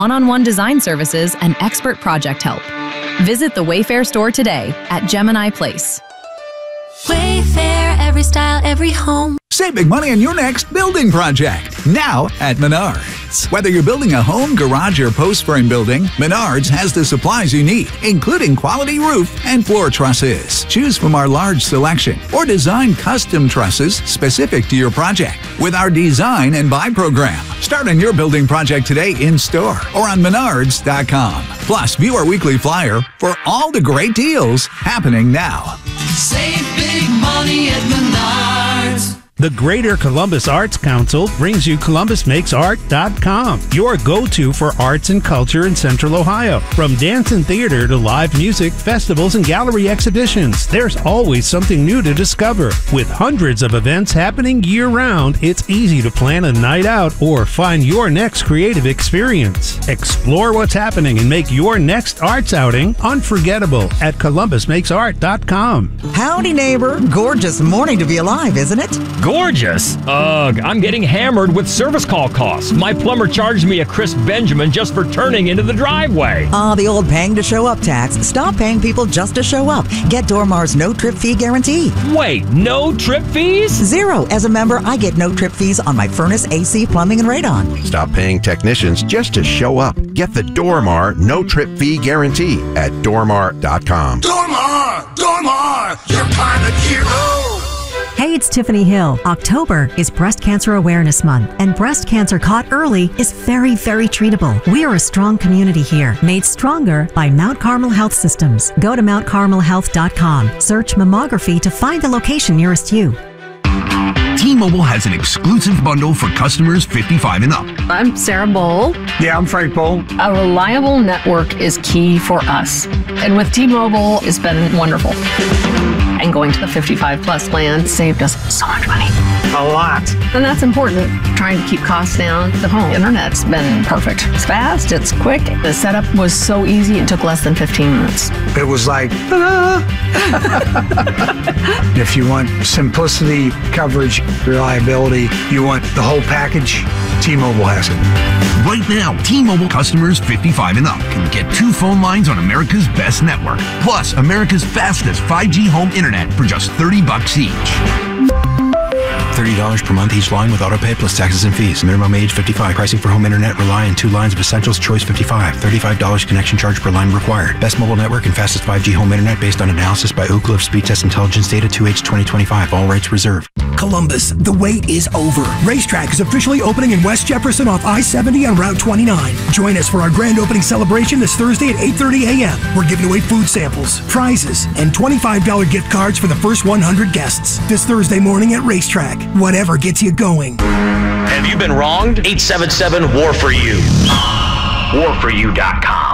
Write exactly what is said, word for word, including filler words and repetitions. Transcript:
one-on-one design services, and expert project help. Visit the Wayfair store today at Gemini Place. Wayfair, every style, every home. Save big money on your next building project, now at Menards. Whether you're building a home, garage, or post frame building, Menards has the supplies you need, including quality roof and floor trusses. Choose from our large selection or design custom trusses specific to your project with our Design and Buy program. Start on your building project today in store or on menards dot com. Plus, view our weekly flyer for all the great deals happening now. Save big money at Menards. The Greater Columbus Arts Council brings you Columbus Makes Art dot com, your go-to for arts and culture in Central Ohio. From dance and theater to live music, festivals, and gallery exhibitions, there's always something new to discover. With hundreds of events happening year-round, it's easy to plan a night out or find your next creative experience. Explore what's happening and make your next arts outing unforgettable at Columbus Makes Art dot com. Howdy, neighbor. Gorgeous morning to be alive, isn't it? Gorgeous? Ugh, I'm getting hammered with service call costs. My plumber charged me a crisp Benjamin just for turning into the driveway. Ah, uh, the old paying to show up tax. Stop paying people just to show up. Get Dormar's no trip fee guarantee. Wait, no trip fees? Zero. As a member, I get no trip fees on my furnace, A C, plumbing, and radon. Stop paying technicians just to show up. Get the Dormar no trip fee guarantee at dormar dot com. Dormar! Dormar! Your pilot hero! Hey, it's Tiffany Hill. October is Breast Cancer Awareness Month, and breast cancer caught early is very, very treatable. We are a strong community here, made stronger by Mount Carmel Health Systems. Go to mount carmel health dot com. Search mammography to find the location nearest you. T-Mobile has an exclusive bundle for customers fifty-five and up. I'm Sarah Bowl. Yeah, I'm Frank Bowl. A reliable network is key for us. And with T-Mobile, it's been wonderful. And going to the fifty-five plus plan saved us so much money. A lot. And that's important, trying to keep costs down. The home internet's been perfect. It's fast, it's quick. The setup was so easy, it took less than fifteen minutes. It was like, ta-da! If you want simplicity, coverage, reliability, you want the whole package, T-Mobile has it. Right now, T-Mobile customers fifty-five and up can get two phone lines on America's best network, plus America's fastest five G home internet for just thirty bucks each. thirty dollars per month each line with autopay plus taxes and fees. Minimum age fifty-five. Pricing for home internet rely on two lines of Essentials Choice fifty-five. thirty-five dollars connection charge per line required. Best mobile network and fastest five G home internet based on analysis by Ookla of Speed Test Intelligence Data two H twenty twenty-five. All rights reserved. Columbus, the wait is over. Racetrack is officially opening in West Jefferson off I seventy on Route twenty-nine. Join us for our grand opening celebration this Thursday at eight thirty a.m. We're giving away food samples, prizes, and twenty-five dollars gift cards for the first one hundred guests. This Thursday morning at Racetrack. Whatever gets you going. Have you been wronged? eight seven seven, W A R for you. war for you dot com.